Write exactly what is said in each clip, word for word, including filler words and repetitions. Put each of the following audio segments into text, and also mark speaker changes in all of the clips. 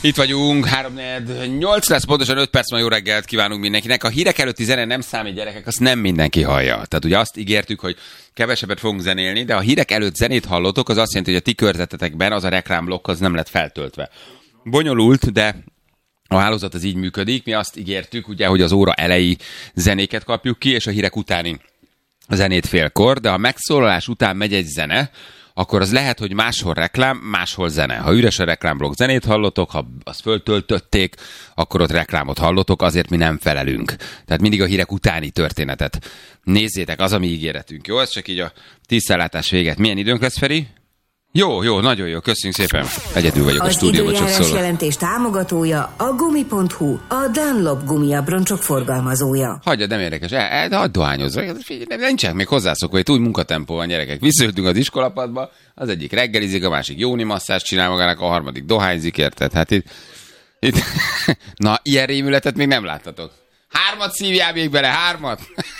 Speaker 1: Itt vagyunk, három nyolc lesz, pontosan öt perc, ma jó reggelt kívánunk mindenkinek. A hírek előtti zene nem számít, gyerekek, azt nem mindenki hallja. Tehát ugye azt ígértük, hogy kevesebbet fogunk zenélni, de a hírek előtt zenét hallotok, az azt jelenti, hogy a ti körzetetekben az a reklámblokk az nem lett feltöltve. Bonyolult, de a hálózat az így működik. Mi azt ígértük, ugye, hogy az óra elejé zenéket kapjuk ki, és a hírek utáni zenét félkor, de a megszólalás után megy egy zene, akkor az lehet, hogy máshol reklám, máshol zene. Ha üres a reklámblokk, zenét hallotok, ha azt föltöltötték, akkor ott reklámot hallotok, azért mi nem felelünk. Tehát mindig a hírek utáni történetet nézzétek, az a mi ígéretünk. Jó, ez csak így a tisztellátás véget. Milyen időnk lesz, Feri? Jó, jó, nagyon jó, köszönjük szépen. Egyedül vagyok a stúdióban, csak szólok.
Speaker 2: Az időjárás jelentés támogatója a gumi pont hu, a Dunlop gumiabroncsok forgalmazója.
Speaker 1: Hagyja, nem érdekes, el, el, de hagyd dohányozva. Nincsenek még hozzászokva, hogy úgy munkatempó van, gyerekek. Visszaültünk az iskolapadba, az egyik reggelizik, a másik jóni masszást csinál magának, a harmadik dohányzik, érted? Hát itt, itt... Na, ilyen rémületet még nem láttatok. Hármat szívjál még bele, hármat!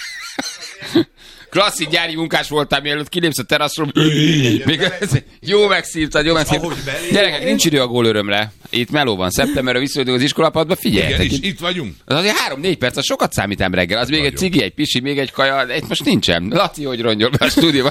Speaker 1: Klasszik gyári munkás voltál, mielőtt kilépsz a teraszról. Még jó megszívtad, jó megszívtad. Gyerekek, nincs idő a gólörömre. Itt meló van, szeptemberre visszajöttünk az iskolapadba, figyeljetek.
Speaker 3: Igen, itt vagyunk.
Speaker 1: Az azért három-négy perc, az sokat számítám reggel. Az még egy cigi, egy pisi, még egy kaja, egy most nincsen. Laci, hogy rongyol be a stúdióban.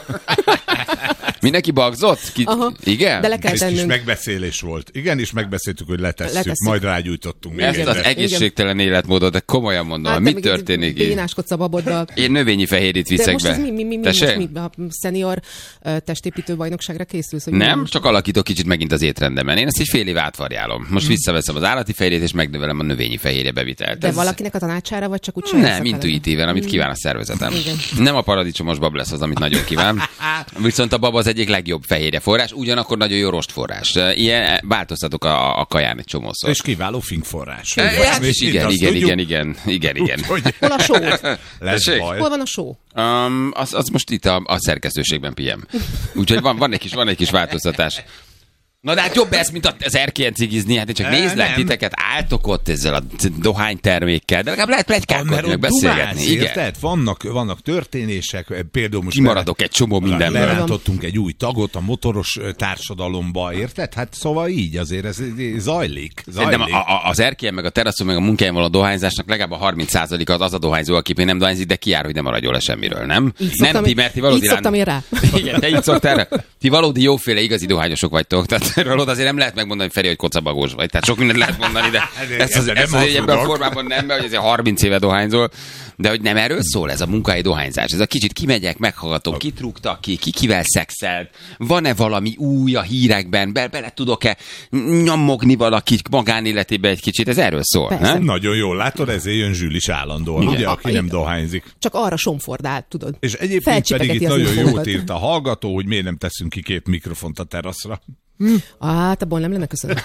Speaker 1: Mindenki bagzott? Ki... Igen?
Speaker 4: De le kell tennünk.
Speaker 3: Kis megbeszélés volt. Igen, és megbeszéltük, hogy letesszük, letesszük. Majd rágyújtottunk.
Speaker 1: Ezt az egészségtelen életmódot, de komolyan mondom, hát, mit történik így?
Speaker 4: Bénáskodsz a baboddal.
Speaker 1: Én növényi fehérjét viszek be.
Speaker 4: Mi, mi, mi, mi, most mi a szenior uh, testépítő bajnokságra készülsz? Hogy
Speaker 1: nem, csak alakítok kicsit megint az étrendemen. Én ezt egy fél év átvarjálom. Most hmm. visszaveszem az állati fehérjét, és megnövelem a növényi fehérje bevitelt.
Speaker 4: De ez... valakinek a tanácsára, vagy csak úgy
Speaker 1: nem, intuitíven, amit kíván a szervezetem. Igen. Nem a paradicsomos bab lesz az, amit nagyon kíván. Viszont a bab az egyik legjobb fehérje forrás, ugyanakkor nagyon jó rostforrás. Ilyen változtatok a, a kaján egy csomószor.
Speaker 3: És kiváló finkforrás.
Speaker 1: Hát is igen, igen, igen, igen, igen, igen.
Speaker 4: Hol a só?
Speaker 3: Hol
Speaker 4: van a só?
Speaker 1: Um, az, az most itt a, a szerkesztőségben pihem. Úgyhogy van, van, egy kis, van egy kis változtatás. Na de hát jobb ez, mint az erkélyen cigizni. Hát én csak nézlek titeket, álltok ott ezzel a dohánytermékkel, de legalább lehet pletykálkodni, meg beszélgetni.
Speaker 3: Érted? Vannak, vannak történések, például most...
Speaker 1: Kimaradok egy csomó mindenből.
Speaker 3: Lerántottunk egy új tagot a motoros társadalomba, érted? Hát szóval így azért ez zajlik.
Speaker 1: Szerintem a, a, az erkélyen, meg a teraszon, meg a munkáján való dohányzásnak legalább a harminc százaléka az az a dohányzó, aki még nem dohányzik, de kijár, hogy nem maradjon le semmiről, nem?
Speaker 4: Így
Speaker 1: nem
Speaker 4: szoktam,
Speaker 1: ti, mert ti valódi...
Speaker 4: Így szoktam én rá.
Speaker 1: Igen, te így szoktál. Ti valódi jóféle igazi dohányosok vagytok. Tehát erről azért nem lehet megmondani, Feri, hogy kocabagós vagy. Tehát sok mindent lehet mondani, de ezt az, ezt az ebben a formában nem, mert hogy ezért harminc éve dohányzol. De hogy nem erről szól ez a munkai dohányzás. Ez a kicsit kimegyek, meghallgatom, kit rúgtak ki, ki kivel szexelt, van-e valami új a hírekben, be, bele tudok-e nyomogni valaki magánéletébe egy kicsit, ez erről szól, nem?
Speaker 3: Nagyon jól látod, ezért jön Zsül is állandóan, igen. Ugye, aki nem dohányzik.
Speaker 4: Csak arra somfordál, tudod.
Speaker 3: És egyébként pedig itt nagyon jót írt a hallgató, hogy miért nem teszünk ki két mikrofont a teraszra.
Speaker 4: Hm. Hát abból nem lenne köszönöm.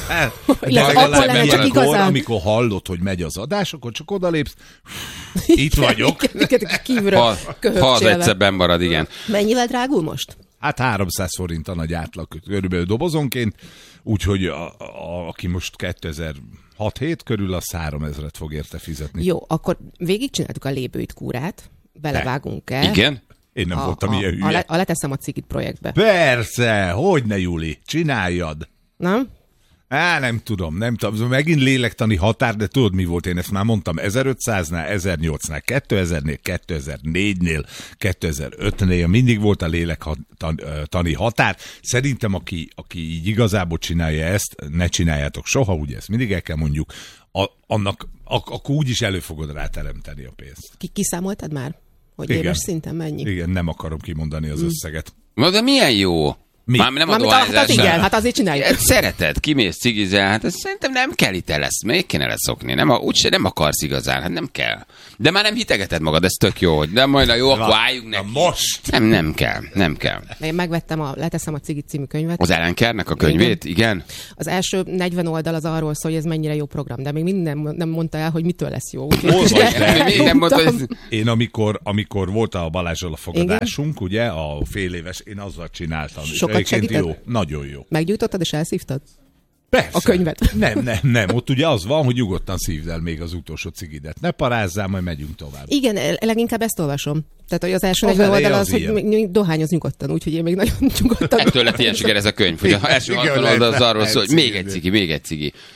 Speaker 3: De akkor lenne csak igazán. Amikor hallod, hogy megy az adás, akkor csak odalépsz. Itt vagyok.
Speaker 1: Ha, ha az egyszer benn marad, igen.
Speaker 4: Mennyivel drágul most?
Speaker 3: Hát háromszáz forint a nagy átlag körülbelül dobozonként, úgyhogy a, a, aki most kétezer-hat-hét körül, az háromezret fog érte fizetni.
Speaker 4: Jó, akkor végigcsináltuk a lébőit kúrát, belevágunk el.
Speaker 1: Igen?
Speaker 3: Én nem
Speaker 4: a,
Speaker 3: voltam
Speaker 4: a,
Speaker 3: ilyen hülye.
Speaker 4: A, le, a leteszem a cigit projektbe.
Speaker 3: Persze, hogyne, Juli, csináljad.
Speaker 4: Nem?
Speaker 3: Á, nem tudom, nem tudom. Megint lélektani határ, de tudod, mi volt? Én ezt már mondtam ezerötszáznál, ezernyolcszáznál, kétezer-nél, kétezer-négynél, kétezer-ötnél, mindig volt a lélektani határ. Szerintem, aki, aki így igazából csinálja ezt, ne csináljátok soha, ugye ezt mindig el kell mondjuk, a, annak, ak, akkor úgyis elő fogod ráteremteni a pénzt.
Speaker 4: Ki, kiszámoltad már? Hogy
Speaker 3: igen.
Speaker 4: Éves szinten mennyi?
Speaker 3: Igen, nem akarom kimondani az mm. összeget.
Speaker 1: Na de milyen jó?
Speaker 3: Mi?
Speaker 1: Már nem a
Speaker 4: dohányzás. Hát igen, hát azért csináljuk.
Speaker 1: Szereted, kimész, cigizel, hát ez szerintem nem kell itt lesz, még kéne leszokni. Nem, úgyse nem akarsz igazán, hát nem kell. De már nem hitegeted magad, ez tök jó, hogy nem majd a jó, na, akkor álljunk neki.
Speaker 3: Most!
Speaker 1: Nem, nem kell, nem kell.
Speaker 4: Én megvettem, a, leteszem a Cigit című könyvet.
Speaker 1: Az Ellen Kerrnek a könyvét, igen. igen?
Speaker 4: Az első negyven oldal az arról szól, hogy ez mennyire jó program, de még minden nem mondta el, hogy mitől lesz jó.
Speaker 1: nem mondta, hogy...
Speaker 3: Én amikor, amikor volt a Balázsral a fogadásunk, igen? Ugye, a fél éves, én azzal csináltam.
Speaker 4: Sokat segített?
Speaker 3: Jó, nagyon jó.
Speaker 4: Meggyújtottad és elszívtad?
Speaker 3: Persze.
Speaker 4: A könyvet.
Speaker 3: Nem, nem, nem. Ott ugye az van, hogy nyugodtan szívd el még az utolsó cigidet. Ne parázzál, majd megyünk tovább.
Speaker 4: Igen, leginkább ezt olvasom. Tehát, hogy az első negyven oldal az, az hogy dohányoz nyugodtan, úgyhogy én még nagyon nyugodtan.
Speaker 1: Ettől lett ilyen siker ez a könyv, hogy az első oldal az arról szól, hogy még egy cigi, még egy cigi.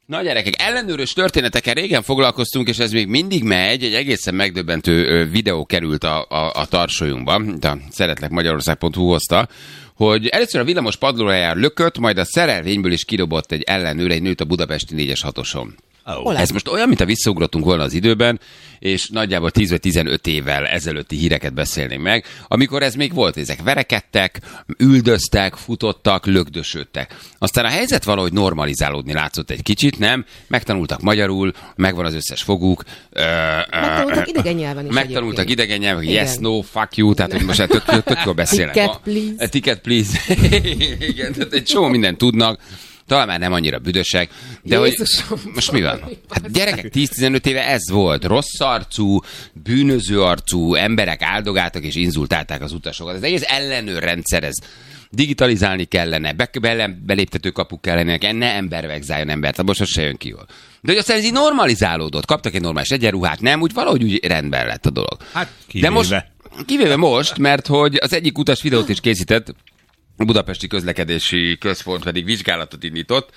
Speaker 1: Na gyerekek, ellenőrös történetekkel régen foglalkoztunk, és ez még mindig megy, egy egészen megdöbbentő videó került a, a, a tarsolyunkba, a szeretlek magyarország pont hu hozta, hogy először a villamos padlójára lökött, majd a szerelvényből is kirobott egy ellenőr, egy nőt a budapesti négyes hatoson. Oh. Ez most olyan, mint a visszaugrottunk volna az időben, és nagyjából tíz vagy tizenöt évvel ezelőtti híreket beszélnénk meg, amikor ez még volt, ezek verekedtek, üldöztek, futottak, lökdösödtek. Aztán a helyzet valahogy normalizálódni látszott egy kicsit, nem? Megtanultak magyarul, megvan az összes foguk.
Speaker 4: Megtanultak idegen nyelven is.
Speaker 1: Megtanultak idegen nyelven, yes, no, fuck you, tehát hogy most tök, tök, tök jól beszélnek.
Speaker 4: Ticket, please.
Speaker 1: Ticket, please. Igen, tehát egy csomó mindent tudnak. Talán már nem annyira büdösek, de Jézusom, hogy most mi van? Hát gyerekek, tíz-tizenöt éve ez volt. Rossz arcú, bűnöző arcú emberek áldogáltak és inzultálták az utasokat. Ez egész ellenőrrendszer, ez digitalizálni kellene, be, be, beléptető kapuk kellene, ne ember vegzáljon embert, most az se jön ki jól. De hogy aztán ez így normalizálódott, kaptak egy normális egyenruhát, nem? Úgy valahogy úgy rendben lett a dolog.
Speaker 3: Hát kivéve.
Speaker 1: De most, kivéve most, mert hogy az egyik utas videót is készített, a Budapesti Közlekedési Központ pedig vizsgálatot indított,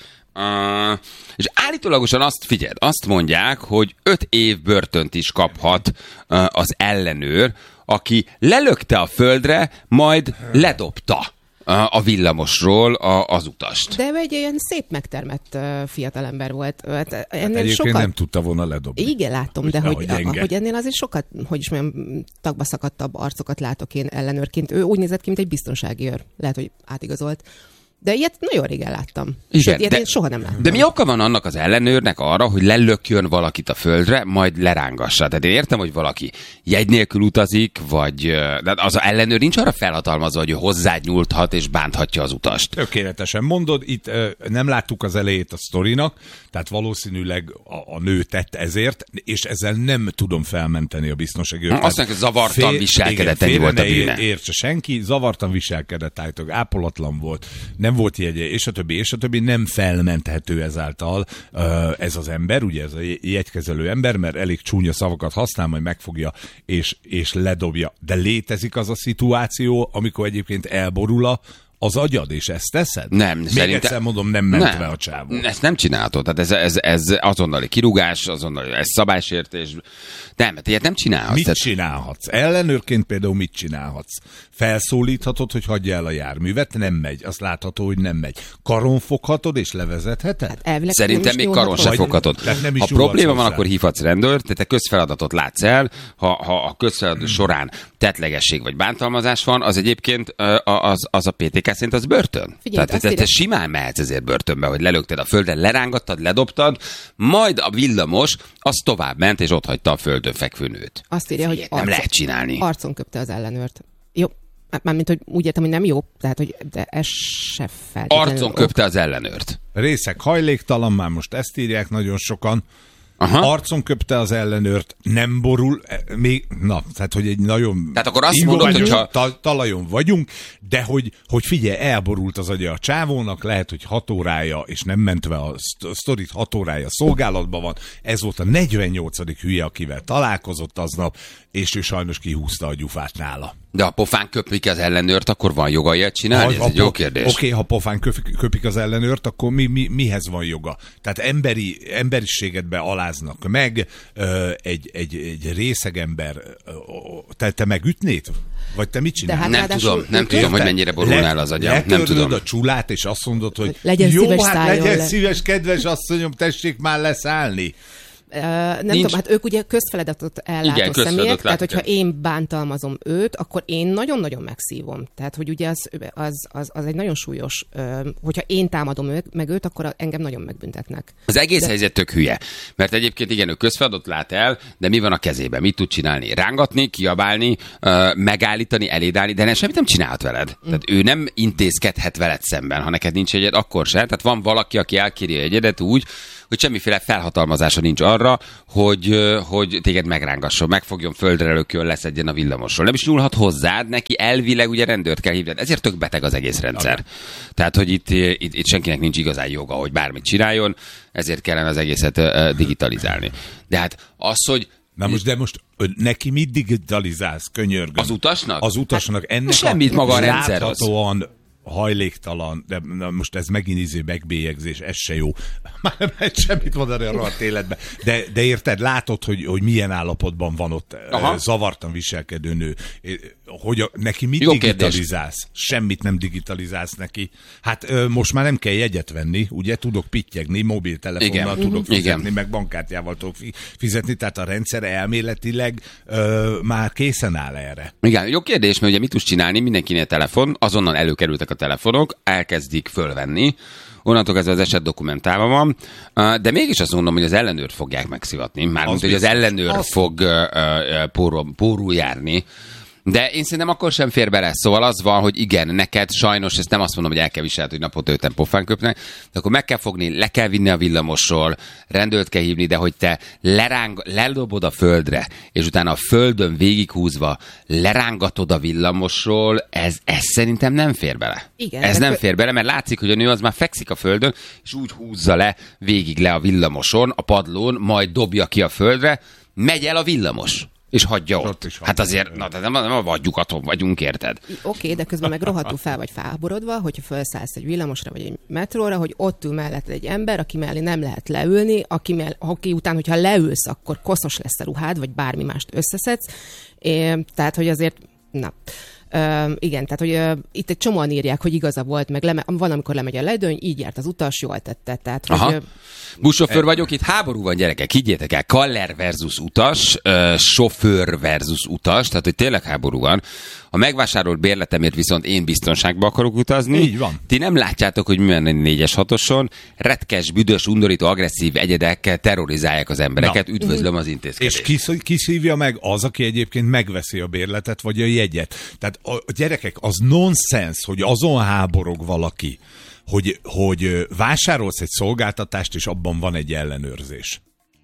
Speaker 1: uh, és állítólagosan azt figyeld, azt mondják, hogy öt év börtönt is kaphat uh, az ellenőr, aki lelökte a földre, majd ledobta a villamosról a, az utast.
Speaker 4: De egy ilyen szép megtermett uh, fiatalember volt. Hát,
Speaker 3: hát egyébként sokat... nem tudta volna ledobni.
Speaker 4: Igen, látom, de hogy, a, hogy ennél azért sokat, hogy is mondjam, tagba szakadtabb arcokat látok én ellenőrként. Ő úgy nézett ki, mint egy biztonsági őr. Lehet, hogy átigazolt. De ilyet nagyon régen láttam.
Speaker 1: Igen,
Speaker 4: Sőt, ilyet
Speaker 1: de,
Speaker 4: én soha nem láttam.
Speaker 1: De mi oka van annak az ellenőrnek arra, hogy lelökjön valakit a földre, majd lerángassa? Tehát én értem, hogy valaki jegy nélkül utazik, vagy de az az ellenőr nincs arra felhatalmazva, hogy ő hozzád nyúlthat és bánthatja az utast.
Speaker 3: Tökéletesen mondod, itt nem láttuk az elejét a sztorinak, tehát valószínűleg a, a nő tett ezért, és ezzel nem tudom felmenteni a biztonsági őrt.
Speaker 1: Azt mondja, hogy zavartan fél, viselkedett, ennyi volt a bűne.
Speaker 3: Értse senki, zavartan viselkedett, állítólag ápolatlan volt, nem volt jegye, és a többi, és a többi, nem felmenthető ezáltal uh, ez az ember, ugye ez a jegykezelő ember, mert elég csúnya szavakat használ, majd megfogja és, és ledobja. De létezik az a szituáció, amikor egyébként elborul a az agyad, és ezt teszed?
Speaker 1: Nem,
Speaker 3: Még
Speaker 1: szerintem...
Speaker 3: egyszer mondom, nem mentve a csávó.
Speaker 1: Ezt nem csinálhatod. Tehát ez, ez, ez azonnali kirúgás, azonnali ez szabálysértés. Nem, hát ilyet nem csinálhatsz.
Speaker 3: Mit
Speaker 1: tehát...
Speaker 3: csinálhatsz? Ellenőrként például mit csinálhatsz? Felszólíthatod, hogy hagyja el a járművet? Nem megy. Azt látható, hogy nem megy. Karon foghatod és levezetheted?
Speaker 4: Hát
Speaker 1: szerintem még karon sem foghatod. Ha probléma van, akkor hívhatsz rendőrt, tehát te közfeladatot látsz el, ha, ha a közfeladat során tettlegesség vagy bántalmazás van, az egyébként az, az a pé té ká szerint az börtön. Figyelj, tehát te, te simán mehetsz ezért börtönbe, hogy lelökted a földre, lerángattad, ledobtad, majd a villamos az tovább ment, és ott hagyta a földön fekvő nőt.
Speaker 4: Azt írja, hogy
Speaker 1: nem
Speaker 4: arcon,
Speaker 1: lehet csinálni.
Speaker 4: Arcon köpte az ellenőrt. Jó, mármint, hogy úgy értem, hogy nem jó, tehát, hogy de ez se feltétlenül.
Speaker 1: Arcon köpte az ellenőrt.
Speaker 3: Részek hajléktalan, már most ezt írják nagyon sokan. Aha. Arcon köpte az ellenőrt, nem borul, még, na, tehát, hogy egy nagyon...
Speaker 1: Tehát akkor azt mondod, hogyha...
Speaker 3: Ta, talajon vagyunk, de hogy, hogy figyelj, elborult az agya a csávónak, lehet, hogy hat órája, és nem mentve a sztorit, hat órája szolgálatban van. Ez volt a negyvennyolcadik hülye, akivel találkozott aznap, és ő sajnos kihúzta a gyufát nála.
Speaker 1: De ha pofán köpik az ellenőrt, akkor van joga ilyet csinálni? Ha, Ez egy jó kérdés.
Speaker 3: Oké, okay, ha pofán köpik, köpik az ellenőrt, akkor mi, mi, mihez van joga? Tehát emberi, emberiségedbe aláznak meg, ö, egy, egy, egy részeg ember, ö, te, te megütnéd? Vagy te mit csinálsz?
Speaker 1: Hát nem ráadásul, tudom, nem tudom, hogy mennyire borulnál az agyam. Nem tudom.
Speaker 3: a csulát, és azt mondod, hogy
Speaker 4: legyen
Speaker 3: jó,
Speaker 4: szíves,
Speaker 3: hát legyen
Speaker 4: le.
Speaker 3: szíves, kedves asszonyom, tessék már leszállni.
Speaker 4: Uh, nem Nincs. tudom, hát ők ugye közfeladatot ellátó Igen, személyek, tehát hogyha én bántalmazom őt, akkor én nagyon-nagyon megszívom. Tehát, hogy ugye az, az, az, az egy nagyon súlyos, uh, hogyha én támadom ő, meg őt, akkor engem nagyon megbüntetnek.
Speaker 1: Az egész
Speaker 4: de... helyzet
Speaker 1: tök hülye. Mert egyébként igen, ő közfeladatot lát el, de mi van a kezében? Mit tud csinálni? Rángatni, kiabálni, uh, megállítani, elédálni, de ne, semmit nem csinálhat veled. Mm. Tehát ő nem intézkedhet veled szemben, ha neked nincs egyed, akkor sem. Tehát van valaki, aki elkéri egyedet úgy, hogy semmiféle felhatalmazása nincs arra, hogy, hogy téged megrángasson, megfogjon, földre lökjön, leszedjen a villamosról. Nem is nyúlhat hozzád, neki elvileg ugye rendőrt kell hívni. Ezért tök beteg az egész rendszer. Okay. Tehát, hogy itt, itt, itt senkinek nincs igazán joga, hogy bármit csináljon, ezért kellene az egészet uh, digitalizálni. De hát az, hogy
Speaker 3: Na most, de most neki mit digitalizálsz, könyörgöm?
Speaker 1: Az utasnak?
Speaker 3: Az utasnak. Ennek
Speaker 1: semmit
Speaker 3: a
Speaker 1: maga a rendszer
Speaker 3: láthatóan hajléktalan, de na, most ez megint izé megbélyegzés, ez se jó. Már nem lehet semmit mondani a rohadt életben. De, de érted, látod, hogy, hogy milyen állapotban van ott Aha. zavartan viselkedő nő. Hogy a, neki mit jó digitalizálsz? Kérdés. Semmit nem digitalizálsz neki. Hát most már nem kell jegyet venni, ugye? Tudok pittyegni, mobiltelefonnal Igen. tudok fizetni, Igen. meg bankkártyával tudok fizetni, tehát a rendszer elméletileg ö, már készen áll erre.
Speaker 1: Igen, jó kérdés, mert ugye mit tudsz csinálni? Mindenkinél telefon, azonnal előkerültek a telefonok, elkezdik fölvenni, onnantól kezdve az eset dokumentálva van, de mégis azt mondom, hogy az ellenőrt fogják megszivatni, mármint, hogy az ellenőr az... fog pórul, pórul járni. De én szerintem akkor sem fér bele. Szóval az van, hogy igen, neked sajnos, ezt nem azt mondom, hogy el kell viselni, hogy naponta öten pofán köpnek, de akkor meg kell fogni, le kell vinni a villamosról, rendőrt kell hívni, de hogy te leráng, lelobod a földre, és utána a földön végighúzva lerángatod a villamosról, ez, ez szerintem nem fér bele. Igen, ez nem fér bele, mert látszik, hogy a nő az már fekszik a földön, és úgy húzza le, végig le a villamoson, a padlón, majd dobja ki a földre, megy el a villamos. És hagyja ott. ott hát azért, na, de nem, nem a vadlyukaton vagyunk, érted?
Speaker 4: Oké, okay, de közben meg rohadtul fel vagy felháborodva, hogyha felszállsz egy villamosra vagy egy metróra, hogy ott ül mellett egy ember, aki mellé nem lehet leülni, aki, mell- aki után, hogyha leülsz, akkor koszos lesz a ruhád, vagy bármi mást összeszedsz. É, tehát, hogy azért, na... Uh, igen, tehát, hogy uh, itt egy csomóan írják, hogy igaza volt, meg leme- van, amikor lemegy a ledőny, így járt az utas, jól tette. Tehát, hogy, uh,
Speaker 1: buszsofőr vagyok, itt háború van, gyerekek, higgyétek el, Kaller versus utas, uh, sofőr versus utas, tehát, hogy tényleg háború van. A megvásárolt bérletemért viszont én biztonságba akarok utazni.
Speaker 3: Így van.
Speaker 1: Ti nem látjátok, hogy mi van a négyes hatoson. Retkes, büdös, undorító, agresszív egyedekkel terrorizálják az embereket. Na. Üdvözlöm az intézkedést.
Speaker 3: És ki, ki szívja meg? Az, aki egyébként megveszi a bérletet, vagy a jegyet. Tehát a gyerekek, az nonsens, hogy azon háborog valaki, hogy, hogy vásárolsz egy szolgáltatást, és abban van egy ellenőrzés.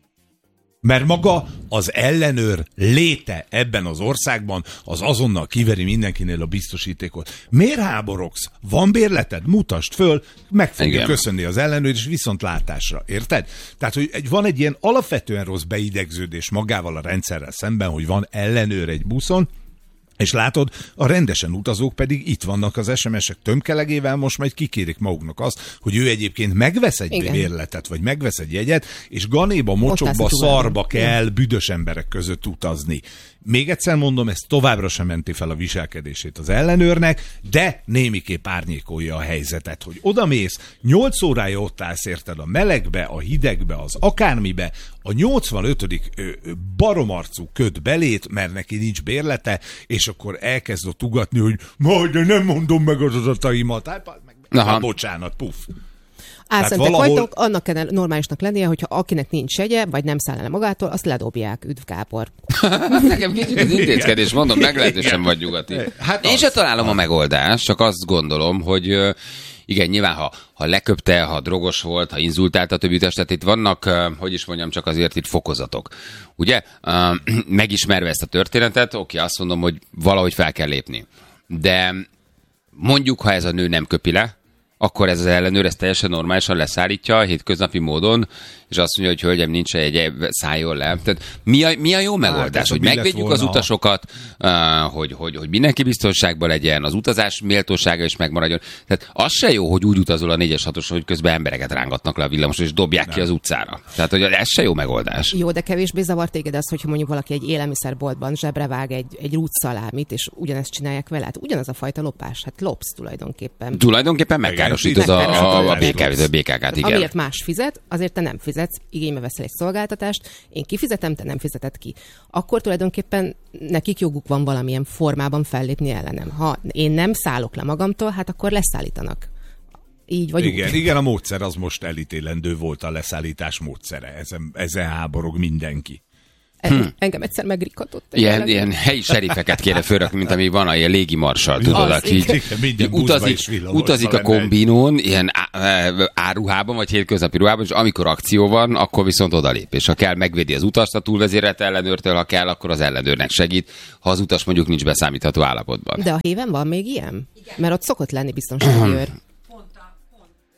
Speaker 3: Mert maga az ellenőr léte ebben az országban az azonnal kiveri mindenkinél a biztosítékot. Miért háborogsz? Van bérleted? Mutasd föl, meg fogja Igen. köszönni az ellenőr, és viszontlátásra. Érted? Tehát, hogy egy, van egy ilyen alapvetően rossz beidegződés magával a rendszerrel szemben, hogy van ellenőr egy buszon, és látod, a rendesen utazók pedig itt vannak az es em es-ek tömkelegével, most majd kikérik maguknak azt, hogy ő egyébként megvesz egy Igen. bérletet, vagy megvesz egy jegyet, és ganéba, mocsokba, szarba kell Igen. büdös emberek között utazni. Még egyszer mondom, ez továbbra sem menti fel a viselkedését az ellenőrnek, de némiképp árnyékolja a helyzetet, hogy odamész, nyolc órája ott állsz, érted, a melegbe, a hidegbe, az akármibe, a nyolcvanötödik baromarcú köt belét, mert neki nincs bérlete, és akkor elkezd ott ugatni, hogy majd de nem mondom meg az adataimat. Hát, meg, meg, bocsánat, puff.
Speaker 4: Álszentek valahol... vagytok, annak kell normálisnak lennie, hogyha akinek nincs jegye, vagy nem száll el magától, azt ledobják. Üdv Gábor.
Speaker 1: Nekem kicsit az intézkedés, mondom, meglehetősen vagy nyugati. Hát én sem találom a megoldást, csak azt gondolom, hogy igen, nyilván, ha, ha leköpte, ha drogos volt, ha inzultálta a többi utas, tehát itt vannak, hogy is mondjam, csak azért itt fokozatok. Ugye? Megismerve ezt a történetet, oké, azt mondom, hogy valahogy fel kell lépni. De mondjuk, ha ez a nő nem köpi le, akkor ez az ellenőr ezt teljesen normálisan leszállítja hétköznapi módon, és azt mondja, hogy hölgyem, nincs egy, szálljon le. Tehát mi a, mi a jó megoldás? Hát, hogy megvédjük volna. Az utasokat, uh, hogy, hogy, hogy mindenki biztonságban legyen, az utazás méltósága is megmaradjon. Tehát az se jó, hogy úgy utazol a négyes hatoson, hogy közben embereket rángatnak le a villamosra, és dobják Nem. ki az utcára. Tehát, hogy ez se jó megoldás.
Speaker 4: Jó, de kevésbé zavar téged az, hogyha mondjuk valaki egy élelmiszerboltban zsebre vág egy, egy rútszalámit, és ugyanezt csinálják vele. Hát ugyanaz a fajta lopás. Hát lopsz tulajdonképpen.
Speaker 1: Tulajdonképpen megkárosítod a, a, a bé ká ká-t, igen.
Speaker 4: Amiért más fizet, azért te nem fizetsz, igénybe veszel egy szolgáltatást, én kifizetem, te nem fizeted ki. Akkor tulajdonképpen nekik joguk van valamilyen formában fellépni ellenem. Ha én nem szállok le magamtól, hát akkor leszállítanak. Így vagy
Speaker 3: igen,
Speaker 4: úgy.
Speaker 3: Igen, a módszer az most elítélendő volt, a leszállítás módszere. Ezen, ezen háborog mindenki.
Speaker 4: Hm. Engem egyszer megrikatott.
Speaker 1: Ilyen, ilyen helyi serifeket kéne fölrakni, mint ami van a ilyen légimarsal, tudod, aki így utazik, utazik a kombinón, ilyen áruhában, vagy hétköznapi ruhában, és amikor akció van, akkor viszont odalép. És ha kell, megvédi az utast a túlvezérelt ellenőrtől, ha kell, akkor az ellenőrnek segít, ha az utas mondjuk nincs beszámítható állapotban.
Speaker 4: De a héven van még ilyen? Igen. Mert ott szokott lenni biztonsági őr.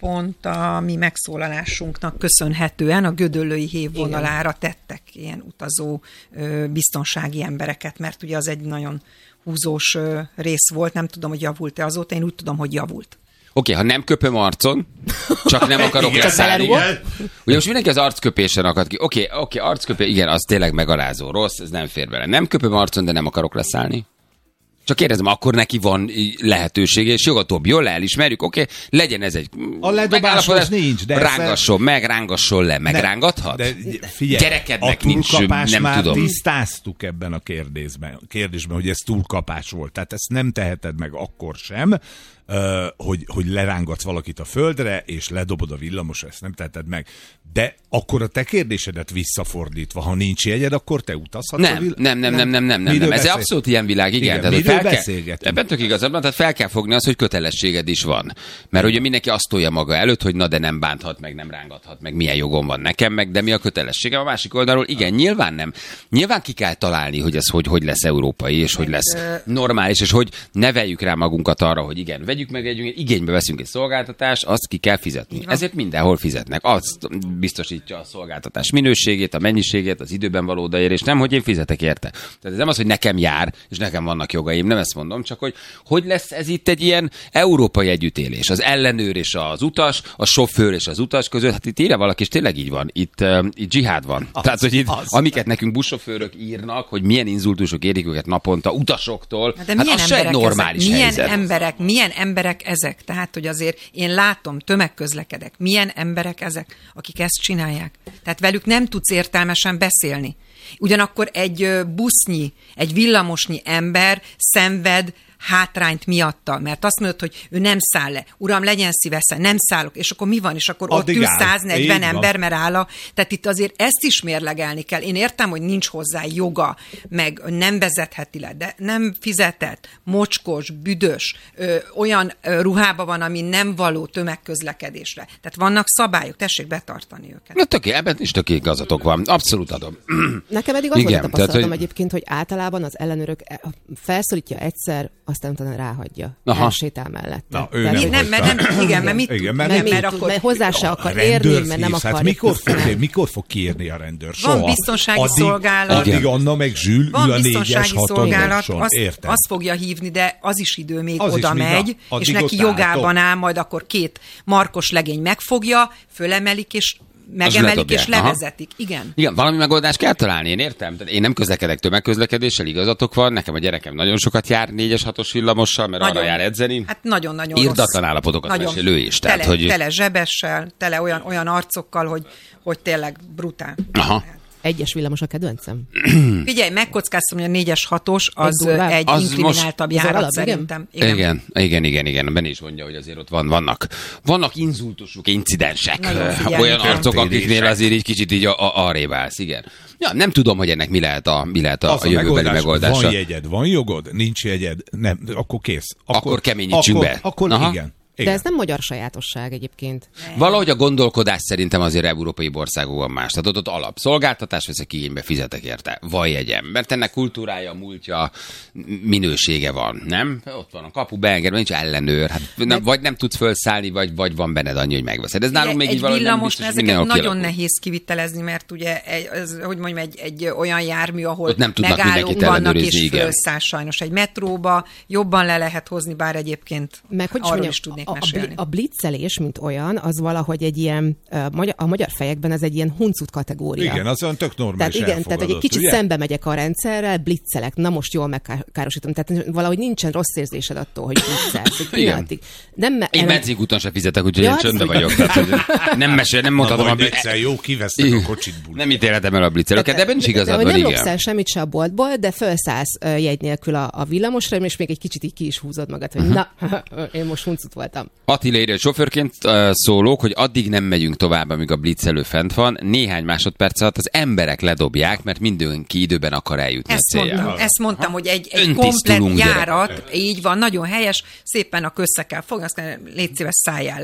Speaker 5: pont a mi megszólalásunknak köszönhetően a gödöllői hév vonalára tettek ilyen utazó biztonsági embereket, mert ugye az egy nagyon húzós rész volt, nem tudom, hogy javult-e azóta, én úgy tudom, hogy javult.
Speaker 1: Oké, okay, ha nem köpöm arcon, csak nem akarok leszállni. Ugye most mindenki az arcköpésen akad ki. Oké, okay, oké, okay, arcköpés, igen, az tényleg megalázó, rossz, ez nem fér bele. Nem köpöm arcon, de nem akarok leszállni. Csak kérdezem, akkor neki van lehetősége, és joga dobjon le, elismerjük, oké, okay, legyen ez egy...
Speaker 3: A ledobáshoz nincs, de...
Speaker 1: Rángasson meg, rángasson le, megrángathat? De figyelj, gyerekednek
Speaker 3: a
Speaker 1: nincs, nem
Speaker 3: már
Speaker 1: tudom.
Speaker 3: Tisztáztuk ebben a kérdésben, kérdésben, hogy ez túlkapás volt. Tehát ezt nem teheted meg akkor sem, Uh, hogy, hogy lerángatsz valakit a földre, és ledobod a villamosra, ezt nem teheted meg. De akkor a te kérdésedet visszafordítva, ha nincs jegyed, akkor te utazhatsz
Speaker 1: nem,
Speaker 3: a vill-
Speaker 1: nem, nem, nem, nem, nem, nem, nem. Ez abszolút ilyen világ, igen.
Speaker 3: igen
Speaker 1: tehát, fel
Speaker 3: kell,
Speaker 1: ebben tök igazabban, tehát fel kell fogni azt, hogy kötelességed is van. Mert ugye mindenki azt tolja maga előtt, hogy na de nem bánthat meg, nem rángathat meg, milyen jogom van nekem meg, de mi a kötelességem a másik oldalról? Igen, nyilván nem. Nyilván ki kell találni, hogy ez hogy, hogy lesz európai, és hogy lesz normális, és hogy neveljük rá magunkat arra, hogy igen, vegyük meg egy igénybe veszünk egy szolgáltatást, azt ki kell fizetni. Ezért mindenhol fizetnek. Azt biztosítja a szolgáltatás minőségét, a mennyiségét, az időben való odaérés, nem, hogy én fizetek érte. Tehát ez nem az, hogy nekem jár, és nekem vannak jogaim, nem ezt mondom, csak hogy hogy lesz ez itt egy ilyen európai együttélés. Az ellenőr és az utas, a sofőr és az utas között, hát itt írja valaki, és tényleg így van. Itt, uh, itt dzsihád van. Az, Tehát, hogy itt, amiket nekünk buszsofőrök írnak, hogy milyen inzultusok érik őket naponta utasoktól,
Speaker 5: de
Speaker 1: hát az se egy normális
Speaker 5: milyen
Speaker 1: helyzet.
Speaker 5: Emberek, milyen emberek ezek? Tehát, hogy azért én látom, tömegközlekedek. Milyen emberek ezek, akik ezt csinálják? Tehát velük nem tudsz értelmesen beszélni. Ugyanakkor egy busznyi, egy villamosnyi ember szenved hátrányt miatta, mert azt mondod, hogy ő nem száll le. Uram, legyen szívesen, nem szállok. És akkor mi van? És akkor addig ott ül száznegyven ember, mert áll a... Tehát itt azért ezt is mérlegelni kell. Én értem, hogy nincs hozzá joga, meg nem vezetheti le, de nem fizetett, mocskos, büdös, ö, olyan ö, ruhába van, ami nem való tömegközlekedésre. Tehát vannak szabályok, tessék betartani őket.
Speaker 1: Na töké, ebben is töké igazatok van. Abszolút adom.
Speaker 4: Nekem eddig az volt a tapasztalatom tehát, hogy... egyébként, hogy általában az ellenőrök felszólítja egyszer, aztán utána ráhagyja. Elsétál mellett.
Speaker 3: Na, ő nem,
Speaker 5: nem, mert nem, igen, mert mit
Speaker 3: igen,
Speaker 5: mert,
Speaker 3: mert,
Speaker 5: mert,
Speaker 4: mert, akkor, mert hozzá se akar érni, mert nem akar.
Speaker 3: Hát mikor fog, mikor fog kiérni a rendőr? Soha.
Speaker 5: Van biztonsági
Speaker 3: addig,
Speaker 5: szolgálat.
Speaker 3: Addig Anna meg Zsül ül a négyes hatodáson.
Speaker 5: Azt, azt fogja hívni, de az is idő még az oda megy, és neki jogában áll, majd akkor két markos legény megfogja, fölemelik, és megemelik és levezetik. Igen.
Speaker 1: Igen, valami megoldást kell találni, én értem. Tehát én nem közlekedek tömegközlekedéssel, igazatok van, nekem a gyerekem nagyon sokat jár négyes hatos villamossal, mert nagyon, arra jár edzeni.
Speaker 5: Hát nagyon-nagyon
Speaker 1: irdatlan
Speaker 5: rossz.
Speaker 1: állapotokat mesél ő is. Tehát,
Speaker 5: tele,
Speaker 1: hogy...
Speaker 5: tele zsebessel, tele olyan, olyan arcokkal, hogy, hogy tényleg brutál.
Speaker 1: Aha.
Speaker 4: Egyes villamos a kedvencem.
Speaker 5: Figyelj, megkockáztam, hogy a négyes hatos az egy, egy az inkrimináltabb most... járat alap, szerintem.
Speaker 1: Igen. Igen, igen, igen, igen. Benne is mondja, hogy azért ott van, vannak, vannak inzultusok, incidensek, olyan arcok, akiknél azért így kicsit így a, a, arrébb állsz, igen. Ja, nem tudom, hogy ennek mi lehet a, mi lehet a, a jövőbeli megoldás, megoldása.
Speaker 3: Van jegyed, van jogod, nincs jegyed, nem, akkor kész.
Speaker 1: Akkor, akkor keményítsünk
Speaker 3: akkor,
Speaker 1: be.
Speaker 3: Akkor Aha. igen.
Speaker 4: Igen. De ez nem magyar sajátosság egyébként.
Speaker 1: Valahogy a gondolkodás szerintem azért európai országokban más. Tehát ott, ott alapszolgáltatás veszek igénybe, fizetek érte. Van jegyem. Mert ennek kultúrája, múltja, minősége van, nem? Ott van a kapu, beengedve, nincs ellenőr. Hát nem, vagy nem tudsz felszállni, vagy, vagy van benned annyi, hogy megveszed. Ez nálunk még
Speaker 5: egy
Speaker 1: így valahogy nem
Speaker 5: biztos, ezeket nagyon kialakul. Nehéz kivitelezni, mert ugye, egy, ez, hogy mondjam, egy, egy olyan jármű, ahol megállók vannak és fölszáll sajnos. Egy metróba jobban le lehet hozni, bár egyébként
Speaker 4: meg, hogy
Speaker 5: arról is tudnék
Speaker 4: A, a blitzelés, mint olyan, az valahogy egy ilyen, a magyar fejekben ez egy ilyen huncut kategória.
Speaker 3: Igen, az olyan tök normális.
Speaker 4: Tehát igen, tehát egy kicsit ugye? Szembe megyek a rendszerrel, blitzelek, na most jól megkárosítom. Tehát valahogy nincsen rossz érzésed attól, hogy blitzelsz. Nem,
Speaker 1: me- Én benzinkúton se fizetek, úgyhogy én csöndbe vagyok. Tehát, nem mesél, nem mondhatom a
Speaker 3: blitzel. Jó, kivesztek a kocsit.
Speaker 1: Nem ítélhetem el a blitzelőket, de ebben is igazad van,
Speaker 4: igen. Nem
Speaker 1: lopszál
Speaker 4: semmit se a boltból, de felszállsz jegy nélkül a, a villamosra, és még egy kicsit így ki is húzod magad, hogy na, én most huncut voltam.
Speaker 1: Attila írja, sofőrként uh, szólok, hogy addig nem megyünk tovább, amíg a blitzelő fent van. Néhány másodperc alatt az emberek ledobják, mert mindenki időben akar eljutni
Speaker 5: ezt
Speaker 1: a céljára.
Speaker 5: Mondom, ezt mondtam, hogy egy, egy komplet járat, gyerek. Így van, nagyon helyes, szépen a közsze kell fogni, azt kell, légy szíves, szálljál le,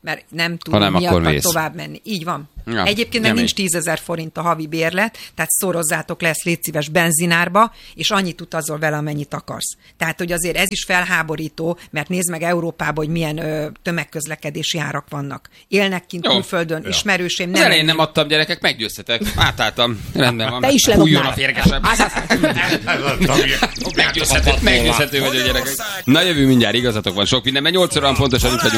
Speaker 5: mert nem tudunk miatt tovább menni. Így van. Ja, Egyébként meg nincs tízezer forint a havi bérlet, tehát szorozzátok le ezt, légy szíves benzinárba, és annyit utazol vele, amennyit akarsz. Tehát, hogy azért ez is felháborító, mert nézd meg Európában, hogy milyen ö, tömegközlekedési árak vannak. Élnek kint külföldön, ja. ismerősém.
Speaker 1: Nem elején nem adtam, gyerekek, meggyőztetek. Átálltam. Rendben van.
Speaker 4: Te is
Speaker 1: Fújjon a férgesebb. Meggyőzhető vagy a gyerekek. Na jövő mindjárt, igazatok van sok mindenben. nyolc óra pontosan itt vagyunk.